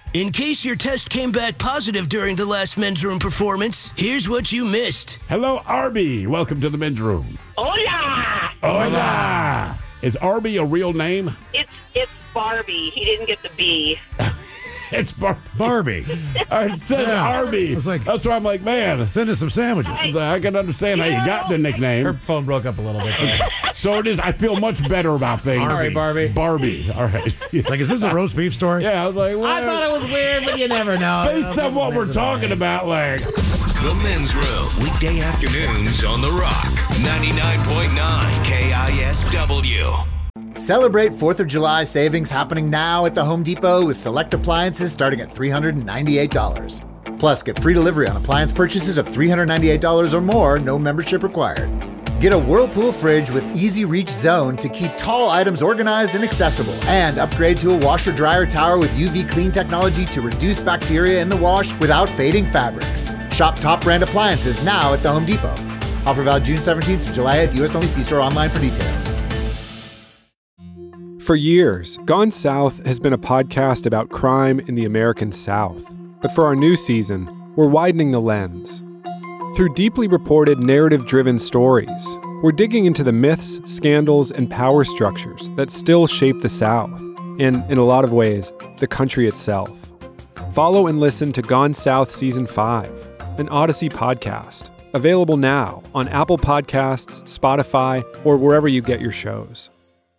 In case your test came back positive during the last men's room performance, here's what you missed. Hello, Arby. Welcome to the men's room. Hola! Hola! Is Arby a real name? It's Barbie. He didn't get the B. It's Barbie. It says Arby. It's like, that's why I'm like, man. Send us some sandwiches. I can understand how you got the nickname. Her phone broke up a little bit. So it is. I feel much better about things. All right, Barbie. Barbie. All right. Like, is this a roast beef story? Yeah, I was like, well, I thought it was weird, but you never know. Based on what we're talking about, like. The Men's Room, weekday afternoons on The Rock, 99.9 KISW. Celebrate 4th of July savings happening now at the Home Depot with select appliances starting at $398. Plus, get free delivery on appliance purchases of $398 or more, no membership required. Get a Whirlpool fridge with Easy Reach Zone to keep tall items organized and accessible. And upgrade to a washer-dryer tower with UV clean technology to reduce bacteria in the wash without fading fabrics. Shop top brand appliances now at the Home Depot. Offer valid June 17th to July 8th, U.S. only. See store online for details. For years, Gone South has been a podcast about crime in the American South. But for our new season, we're widening the lens. Through deeply reported, narrative-driven stories, we're digging into the myths, scandals, and power structures that still shape the South, and, in a lot of ways, the country itself. Follow and listen to Gone South Season 5, an Odyssey podcast, available now on Apple Podcasts, Spotify, or wherever you get your shows.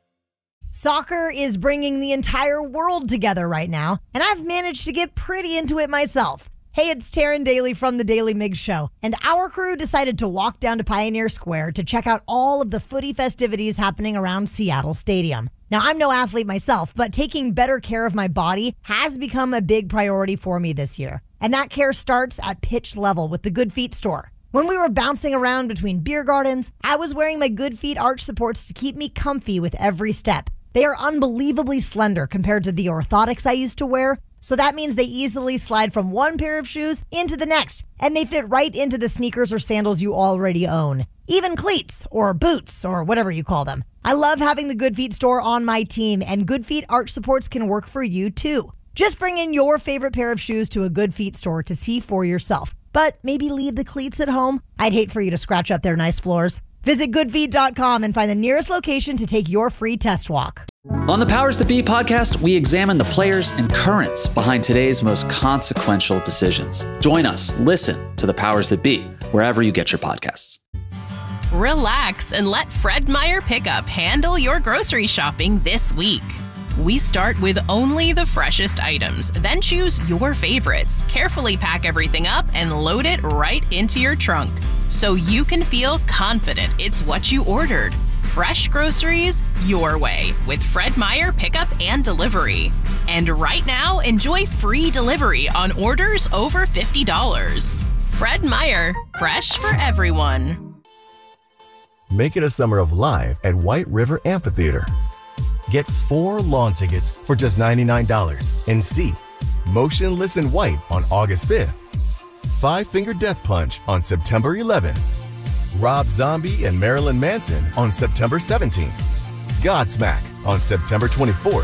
Soccer is bringing the entire world together right now, and I've managed to get pretty into it myself. Hey, it's Taryn Daly from The Daily Migs Show, and our crew decided to walk down to Pioneer Square to check out all of the footy festivities happening around Seattle Stadium. Now, I'm no athlete myself, but taking better care of my body has become a big priority for me this year. And that care starts at pitch level with the Good Feet store. When we were bouncing around between beer gardens, I was wearing my Good Feet arch supports to keep me comfy with every step. They are unbelievably slender compared to the orthotics I used to wear, so that means they easily slide from one pair of shoes into the next, and they fit right into the sneakers or sandals you already own. Even cleats, or boots, or whatever you call them. I love having the Good Feet store on my team, and Good Feet arch supports can work for you too. Just bring in your favorite pair of shoes to a Good Feet store to see for yourself. But maybe leave the cleats at home. I'd hate for you to scratch up their nice floors. Visit goodfeet.com and find the nearest location to take your free test walk. On the Powers That Be podcast, we examine the players and currents behind today's most consequential decisions. Join us. Listen to the Powers That Be wherever you get your podcasts. Relax and let Fred Meyer Pickup handle your grocery shopping this week. We start with only the freshest items, then choose your favorites, carefully pack everything up, and load it right into your trunk so you can feel confident it's what you ordered. Fresh groceries your way with Fred Meyer Pickup and Delivery. And right now, enjoy free delivery on orders over $50. Fred Meyer, fresh for everyone. Make it a summer of live at White River Amphitheater. Get 4 lawn tickets for just $99 and see Motion Listen White on August 5th, Five Finger Death Punch on September 11th, Rob Zombie and Marilyn Manson on September 17th, Godsmack on September 24th,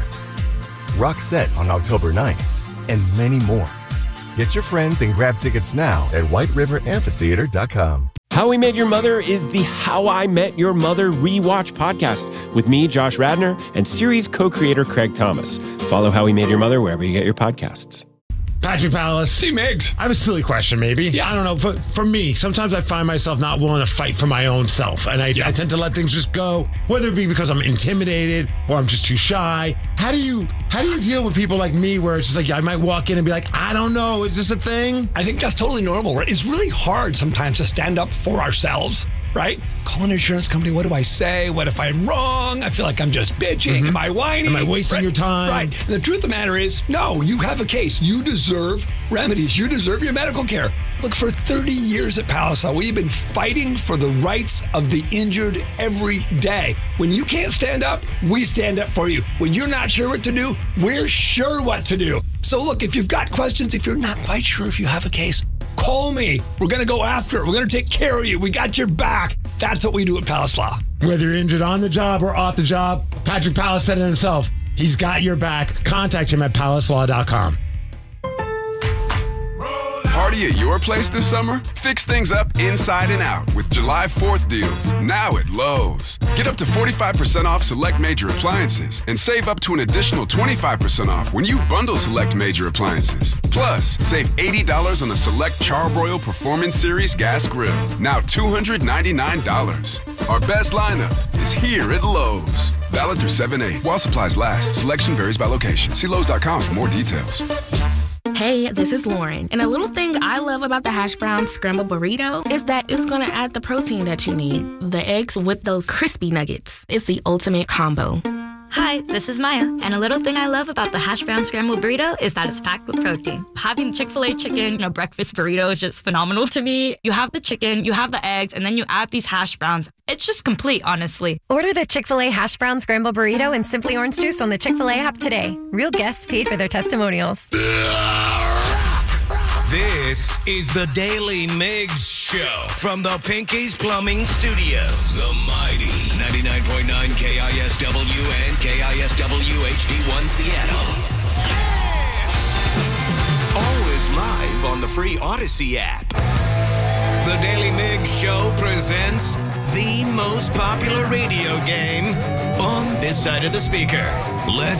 Roxette on October 9th, and many more. Get your friends and grab tickets now at whiteriveramphitheater.com. How We Met Your Mother is the How I Met Your Mother rewatch podcast with me, Josh Radnor, and series co-creator Craig Thomas. Follow How We Met Your Mother wherever you get your podcasts. Patrick Palace. See, Migs. I have a silly question, maybe. Yeah. I don't know. For me, sometimes I find myself not willing to fight for my own self. And I tend to let things just go, whether it be because I'm intimidated or I'm just too shy. How do you deal with people like me where it's just like I might walk in and be like, I don't know, is this a thing? I think that's totally normal, right? It's really hard sometimes to stand up for ourselves, right? Call an insurance company. What do I say? What if I'm wrong? I feel like I'm just bitching. Mm-hmm. Am I whining? Am I wasting your time? Right. And the truth of the matter is, no, you have a case. You deserve remedies. You deserve your medical care. Look, for 30 years at Palisade, we've been fighting for the rights of the injured every day. When you can't stand up, we stand up for you. When you're not sure what to do, we're sure what to do. So look, if you've got questions, if you're not quite sure if you have a case, call me. We're going to go after it. We're going to take care of you. We got your back. That's what we do at Palace Law. Whether you're injured on the job or off the job, Patrick Palace said it himself. He's got your back. Contact him at palacelaw.com. party at your place this summer? Fix things up inside and out with July 4th deals, now at Lowe's. Get up to 45% off select major appliances and save up to an additional 25% off when you bundle select major appliances. Plus, save $80 on the select Charbroil Performance Series gas grill, now $299. Our best lineup is here at Lowe's. Valid through 7/8 while supplies last. Selection varies by location. See Lowe's.com for more details. Hey, this is Lauren. And a little thing I love about the hash brown scrambled burrito is that it's going to add the protein that you need. The eggs with those crispy nuggets. It's the ultimate combo. Hi, this is Maya, and a little thing I love about the hash brown scrambled burrito is that it's packed with protein. Having Chick-fil-A chicken, breakfast burrito is just phenomenal to me. You have the chicken, you have the eggs, and then you add these hash browns. It's just complete, honestly. Order the Chick-fil-A hash brown scrambled burrito and Simply Orange Juice on the Chick-fil-A app today. Real guests paid for their testimonials. This is the Daily Migs Show from the Pinky's Plumbing Studios. The mighty 99.9 KISW and KISW HD1 Seattle. Always live on the free Odyssey app. The Daily Migs Show presents the most popular radio game on this side of the speaker. Let's